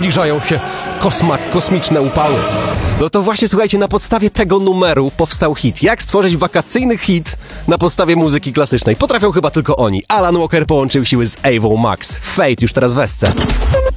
zbliżają się kosmiczne upały. No to właśnie, słuchajcie, na podstawie tego numeru powstał hit. Jak stworzyć wakacyjny hit na podstawie muzyki klasycznej? Potrafią chyba tylko oni. Alan Walker połączył siły z Avą Max. Fate już teraz w Esce.